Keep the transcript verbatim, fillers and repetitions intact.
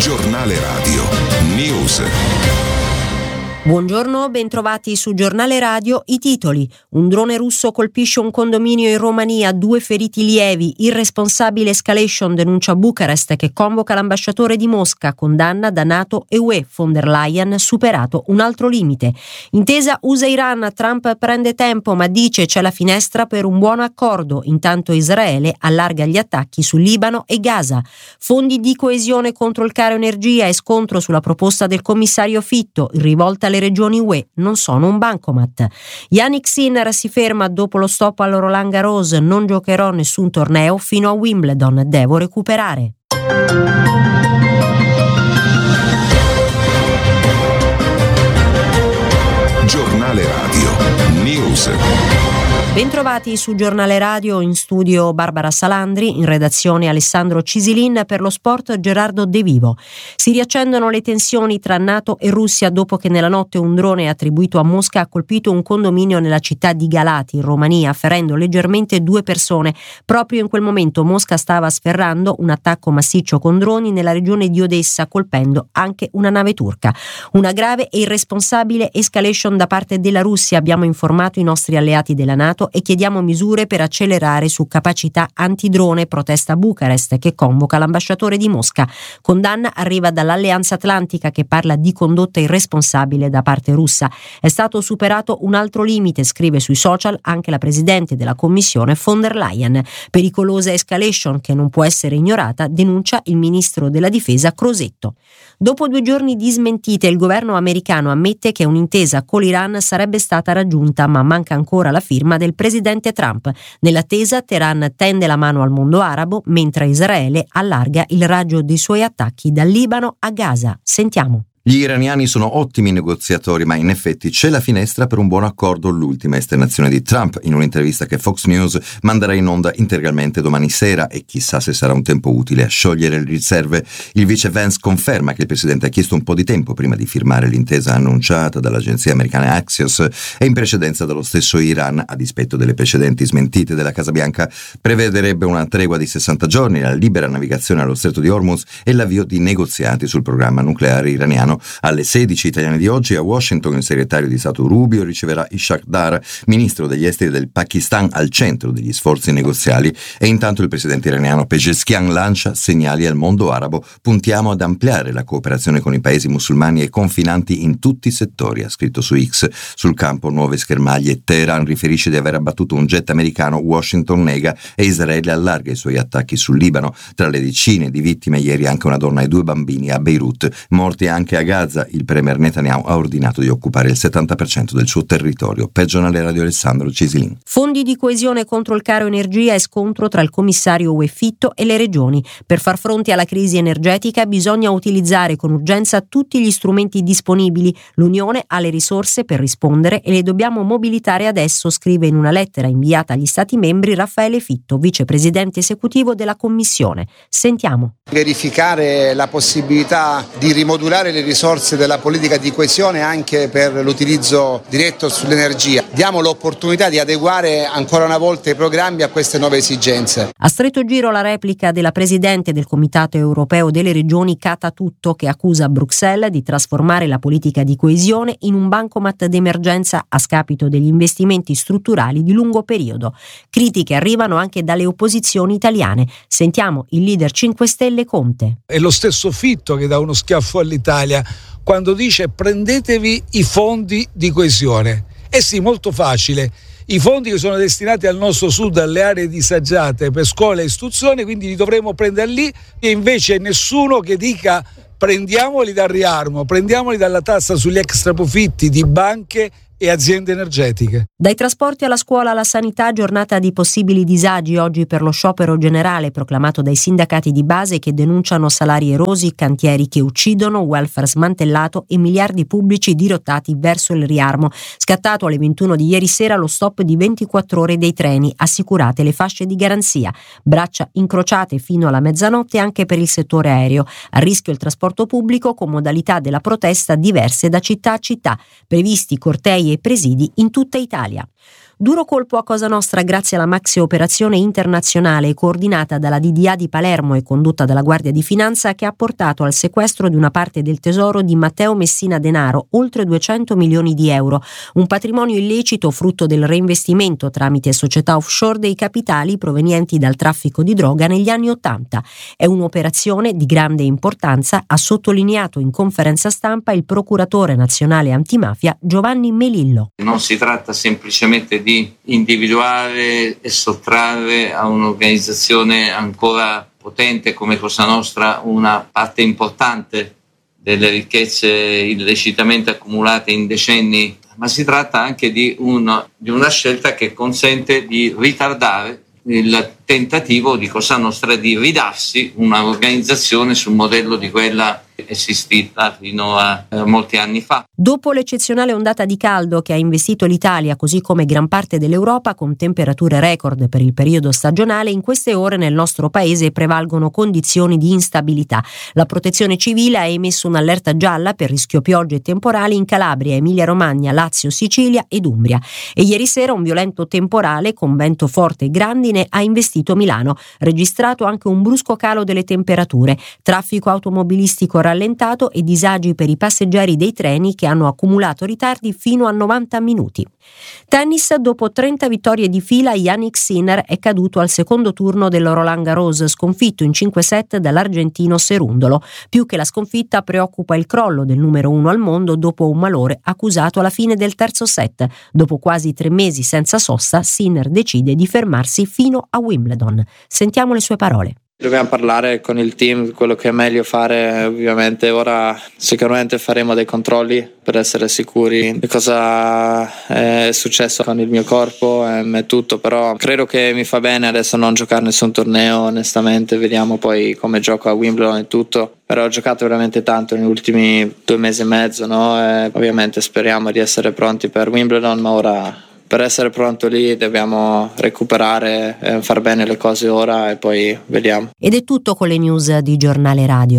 Giornale Radio News. Buongiorno, bentrovati su Giornale Radio. I titoli: un drone russo colpisce un condominio in Romania, due feriti lievi, irresponsabile escalation denuncia Bucarest che convoca l'ambasciatore di Mosca, condanna da NATO e U E, von der Leyen superato un altro limite. Intesa U S A-Iran, Trump prende tempo ma dice c'è la finestra per un buon accordo, intanto Israele allarga gli attacchi su Libano e Gaza. Fondi di coesione contro il caro energia e scontro sulla proposta del commissario Fitto, in rivolta alle Le regioni U E non sono un bancomat. Yannick Sinner si ferma dopo lo stop al Roland Garros, non giocherò nessun torneo fino a Wimbledon, devo recuperare. Giornale Radio News. Bentrovati su Giornale Radio, in studio Barbara Salandri, in redazione Alessandro Cisilin, per lo sport Gerardo De Vivo. Si riaccendono le tensioni tra NATO e Russia dopo che nella notte un drone attribuito a Mosca ha colpito un condominio nella città di Galati, in Romania, ferendo leggermente due persone. Proprio in quel momento Mosca stava sferrando un attacco massiccio con droni nella regione di Odessa, colpendo anche una nave turca. Una grave e irresponsabile escalation da parte della Russia, abbiamo informato i nostri alleati della NATO e chiediamo misure per accelerare su capacità antidrone, protesta Bucarest che convoca l'ambasciatore di Mosca. Condanna arriva dall'Alleanza Atlantica che parla di condotta irresponsabile da parte russa. È stato superato un altro limite, scrive sui social anche la presidente della Commissione von der Leyen. Pericolosa escalation che non può essere ignorata, denuncia il ministro della difesa Crosetto. Dopo due giorni di smentite, il governo americano ammette che un'intesa con l'Iran sarebbe stata raggiunta, ma manca ancora la firma del presidente Trump. Nell'attesa, Teheran tende la mano al mondo arabo, mentre Israele allarga il raggio dei suoi attacchi dal Libano a Gaza. Sentiamo. Gli iraniani sono ottimi negoziatori, ma in effetti c'è la finestra per un buon accordo, l'ultima esternazione di Trump in un'intervista che Fox News manderà in onda integralmente domani sera, e chissà se sarà un tempo utile a sciogliere le riserve. Il vice Vance conferma che il presidente ha chiesto un po' di tempo prima di firmare l'intesa annunciata dall'agenzia americana Axios e in precedenza dallo stesso Iran, a dispetto delle precedenti smentite della Casa Bianca. Prevederebbe una tregua di sessanta giorni, la libera navigazione allo stretto di Hormuz e l'avvio di negoziati sul programma nucleare iraniano. Alle sedici italiane di oggi a Washington il segretario di Stato Rubio riceverà Ishaq Dar, ministro degli esteri del Pakistan, al centro degli sforzi negoziali, e intanto il presidente iraniano Pezeshkian lancia segnali al mondo arabo: puntiamo ad ampliare la cooperazione con i paesi musulmani e confinanti in tutti i settori, ha scritto su X. Sul campo nuove schermaglie, Teheran riferisce di aver abbattuto un jet americano, Washington nega e Israele allarga i suoi attacchi sul Libano. Tra le decine di vittime ieri anche una donna e due bambini a Beirut, morti anche a Gaza. Il premier Netanyahu ha ordinato di occupare il settanta per cento del suo territorio. Per Giornale Radio Alessandro Cisilin. Fondi di coesione contro il caro energia e scontro tra il commissario U E Fitto e le regioni. Per far fronte alla crisi energetica bisogna utilizzare con urgenza tutti gli strumenti disponibili. L'Unione ha le risorse per rispondere e le dobbiamo mobilitare adesso, scrive in una lettera inviata agli Stati membri Raffaele Fitto, vicepresidente esecutivo della Commissione. Sentiamo. Verificare la possibilità di rimodulare le risorse della politica di coesione anche per l'utilizzo diretto sull'energia. Diamo l'opportunità di adeguare ancora una volta i programmi a queste nuove esigenze. A stretto giro la replica della presidente del Comitato Europeo delle Regioni Kata Tutto, che accusa Bruxelles di trasformare la politica di coesione in un bancomat d'emergenza a scapito degli investimenti strutturali di lungo periodo. Critiche arrivano anche dalle opposizioni italiane. Sentiamo il leader cinque Stelle Conte. È lo stesso Fitto che dà uno schiaffo all'Italia quando dice: prendetevi i fondi di coesione. Eh sì, molto facile. I fondi che sono destinati al nostro sud, alle aree disagiate per scuola e istruzione, quindi li dovremo prendere lì, e invece nessuno che dica prendiamoli dal riarmo, prendiamoli dalla tassa sugli extraprofitti di banche e aziende energetiche. Dai trasporti alla scuola alla sanità, giornata di possibili disagi oggi per lo sciopero generale proclamato dai sindacati di base che denunciano salari erosi, cantieri che uccidono, welfare smantellato e miliardi pubblici dirottati verso il riarmo. Scattato alle ventuno di ieri sera lo stop di ventiquattro ore dei treni, assicurate le fasce di garanzia. Braccia incrociate fino alla mezzanotte anche per il settore aereo. A rischio il trasporto pubblico con modalità della protesta diverse da città a città. Previsti cortei e presidi in tutta Italia. Duro colpo a Cosa Nostra grazie alla maxi operazione internazionale coordinata dalla D D A di Palermo e condotta dalla Guardia di Finanza, che ha portato al sequestro di una parte del tesoro di Matteo Messina Denaro, oltre duecento milioni di euro, un patrimonio illecito frutto del reinvestimento tramite società offshore dei capitali provenienti dal traffico di droga negli anni Ottanta. È un'operazione di grande importanza, ha sottolineato in conferenza stampa il procuratore nazionale antimafia Giovanni Melillo. Non si tratta semplicemente di individuare e sottrarre a un'organizzazione ancora potente come Cosa Nostra una parte importante delle ricchezze illecitamente accumulate in decenni, ma si tratta anche di, un, di una scelta che consente di ritardare il tentativo di Cosa Nostra di ridarsi una organizzazione sul modello di quella esistita fino a eh, molti anni fa. Dopo l'eccezionale ondata di caldo che ha investito l'Italia, così come gran parte dell'Europa, con temperature record per il periodo stagionale, in queste ore nel nostro paese prevalgono condizioni di instabilità. La Protezione Civile ha emesso un'allerta gialla per rischio piogge e temporali in Calabria, Emilia-Romagna, Lazio, Sicilia ed Umbria. E ieri sera un violento temporale con vento forte e grandine ha investito Milano, registrato anche un brusco calo delle temperature, traffico automobilistico rallentato e disagi per i passeggeri dei treni che hanno accumulato ritardi fino a novanta minuti. Tennis: dopo trenta vittorie di fila, Jannik Sinner è caduto al secondo turno del Roland Garros, sconfitto in cinque set dall'argentino Cerundolo. Più che la sconfitta preoccupa il crollo del numero uno al mondo dopo un malore accusato alla fine del terzo set. Dopo quasi tre mesi senza sosta, Sinner decide di fermarsi fino a Wimbledon. Sentiamo le sue parole. Dobbiamo parlare con il team, quello che è meglio fare. Ovviamente ora sicuramente faremo dei controlli per essere sicuri di cosa è successo con il mio corpo e tutto, però credo che mi fa bene adesso non giocare nessun torneo, onestamente. Vediamo poi come gioco a Wimbledon e tutto, però ho giocato veramente tanto negli ultimi due mesi e mezzo, no? E ovviamente speriamo di essere pronti per Wimbledon, ma ora per essere pronto lì dobbiamo recuperare, eh, far bene le cose ora e poi vediamo. Ed è tutto con le news di Giornale Radio.